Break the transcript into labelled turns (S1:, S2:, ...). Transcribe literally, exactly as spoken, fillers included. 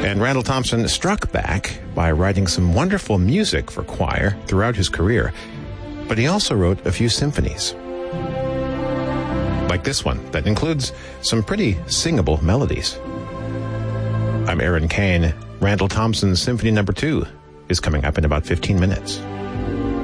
S1: And Randall Thompson struck back by writing some wonderful music for choir throughout his career, but he also wrote a few symphonies, like this one that includes some pretty singable melodies. I'm Aaron Kane. Randall Thompson's Symphony Number Two is coming up in about fifteen minutes.